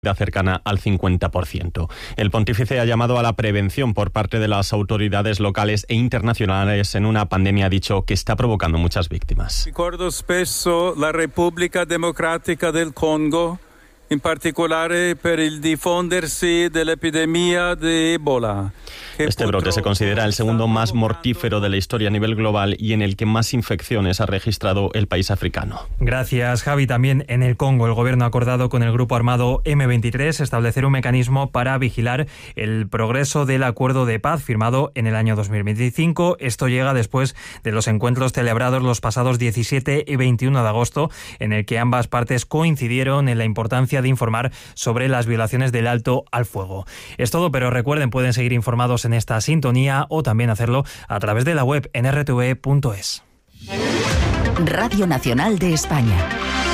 cercana al 50%. El pontífice ha llamado a la prevención por parte de las autoridades locales e internacionales en una pandemia, ha dicho, que está provocando muchas víctimas. Ricordo spesso la Repubblica Democratica del Congo, in particolare per il diffondersi dell'epidemia de Ebola. Este brote se considera el segundo más mortífero de la historia a nivel global y en el que más infecciones ha registrado el país africano. Gracias, Javi. También en el Congo, el gobierno ha acordado con el grupo armado M23 establecer un mecanismo para vigilar el progreso del acuerdo de paz firmado en el año 2025. Esto llega después de los encuentros celebrados los pasados 17 y 21 de agosto, en el que ambas partes coincidieron en la importancia de informar sobre las violaciones del alto al fuego. Es todo, pero recuerden, pueden seguir informados en esta sintonía o también hacerlo a través de la web nrtv.es. Radio Nacional de España.